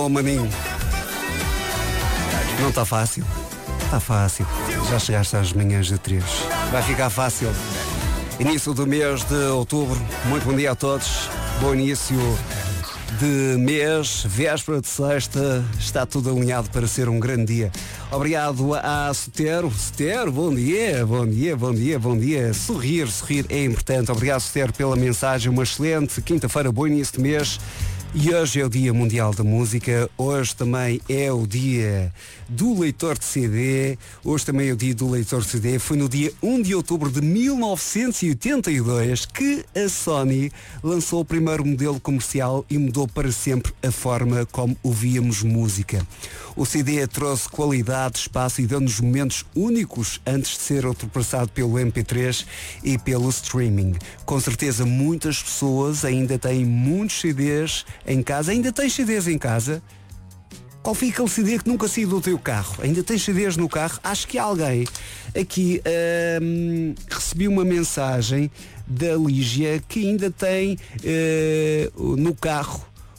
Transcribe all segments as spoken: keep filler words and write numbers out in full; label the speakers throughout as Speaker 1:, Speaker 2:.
Speaker 1: Oh, maninho. Não está fácil. Está fácil. Já chegaste às manhãs de três. Vai ficar fácil. Início do mês de outubro. Muito bom dia a todos. Bom início de mês, véspera de sexta. Está tudo alinhado para ser um grande dia. Obrigado a Sotero. Sotero, bom dia, bom dia, bom dia, bom dia. Sorrir, sorrir é importante. Obrigado, Sotero, pela mensagem. Uma excelente quinta-feira, bom início de mês. E hoje é o Dia Mundial da Música, hoje também é o dia do leitor de C D, hoje também é o dia do leitor de C D. Foi no dia um de outubro de mil novecentos e oitenta e dois que a Sony lançou o primeiro modelo comercial e mudou para sempre a forma como ouvíamos música. O C D trouxe qualidade, espaço e deu-nos momentos únicos antes de ser ultrapassado pelo M P três e pelo streaming. Com certeza muitas pessoas ainda têm muitos C Ds em casa. Ainda tens C Ds em casa? Qual foi aquele C D que nunca saiu do teu carro? Ainda tens C Ds no carro? Acho que alguém aqui hum, recebi uma mensagem da Lígia que ainda tem uh, no carro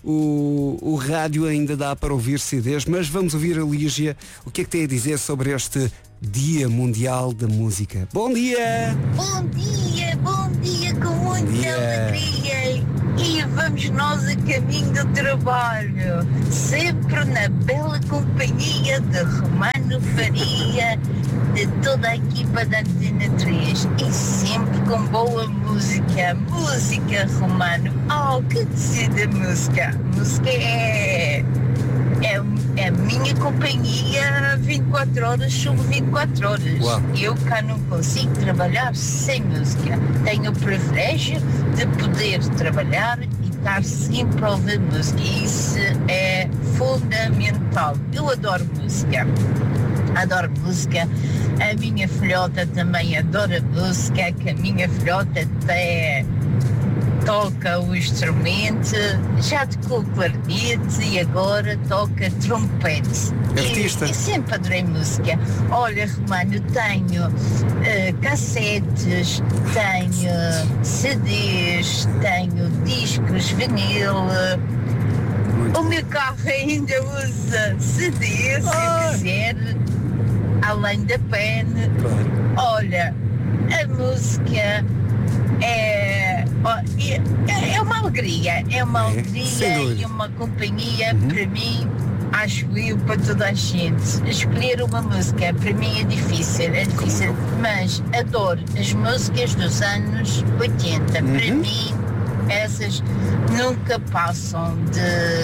Speaker 1: o, o rádio, ainda dá para ouvir C Ds, mas vamos ouvir a Lígia. O que é que tem a dizer sobre este Dia Mundial da Música? Bom dia!
Speaker 2: Bom dia, bom dia, com muita
Speaker 1: dia.
Speaker 2: alegria. E vamos nós a caminho do trabalho, sempre na bela companhia de Romano Faria, de toda a equipa da Antena três, e sempre com boa música, música, Romano. Oh, que dizer da música? A música é, é, é a minha companhia vinte e quatro horas sobre vinte e quatro horas.
Speaker 1: Uau.
Speaker 2: Eu cá não consigo trabalhar sem música. Tenho o privilégio de poder trabalhar e estar sempre a ouvir música. Isso é fundamental. Eu adoro música. Adoro música. A minha filhota também adora música, que a minha filhota até toca o instrumento, já tocou clarinete e agora toca trompete.
Speaker 1: Artista.
Speaker 2: E, e sempre adorei música. Olha, Romano, tenho uh, cassetes, tenho C Ds, tenho discos vinil.
Speaker 1: Muito
Speaker 2: O meu carro ainda usa C D, se
Speaker 1: Ah.
Speaker 2: quiser, além da pen.
Speaker 1: Claro.
Speaker 2: Olha, a música é, é, é uma alegria, é uma
Speaker 1: É, sem
Speaker 2: alegria
Speaker 1: dúvida.
Speaker 2: e uma companhia
Speaker 1: Uhum.
Speaker 2: para mim, acho eu, para toda a gente. Escolher uma música para mim é difícil, é difícil, mas adoro as músicas dos anos oitenta.
Speaker 1: Uhum.
Speaker 2: Para mim, essas nunca passam de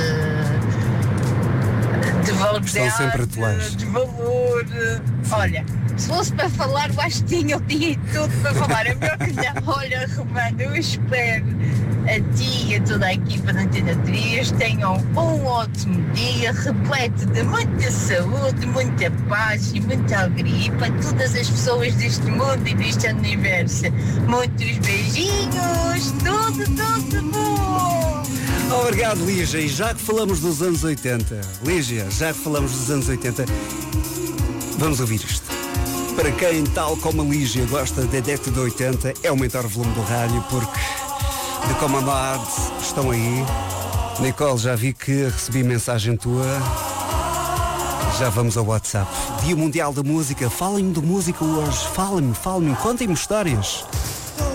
Speaker 2: de valor,
Speaker 1: sempre atuais.
Speaker 2: de valor. Olha, se fosse para falar, eu acho que tinha o dia todo para falar. É melhor que não. Olha, Romano, eu espero a ti e a toda a equipa da Antena três tenham um ótimo dia, repleto de muita saúde, muita paz e muita alegria para todas as pessoas deste mundo e deste universo. Muitos beijinhos, tudo, tudo bom!
Speaker 1: Obrigado, Lígia. E já que falamos dos anos oitenta, Lígia, já que falamos dos anos oitenta, vamos ouvir isto. Para quem, tal como a Lígia, gosta da década de oitenta, é aumentar o volume do rádio, porque The Command estão aí. Nicole, já vi que recebi mensagem tua. Já vamos ao WhatsApp. Dia Mundial da Música. Falem-me de música hoje. Falem-me, falem-me. Contem-me histórias.